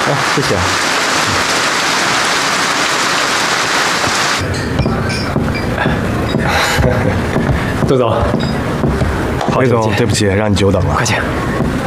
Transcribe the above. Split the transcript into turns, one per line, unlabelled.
谢谢。杜总，
魏总，对不起，让你久等了。
快请。